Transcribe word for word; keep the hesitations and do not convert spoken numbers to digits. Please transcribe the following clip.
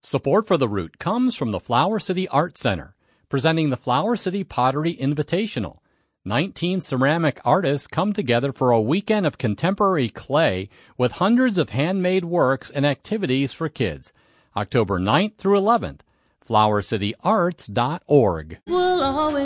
Support for the route comes from the Flower City Art Center, presenting the Flower City Pottery Invitational. nineteen ceramic artists come together for a weekend of contemporary clay with hundreds of handmade works and activities for kids. October ninth through eleventh. flower city arts dot org. We'll always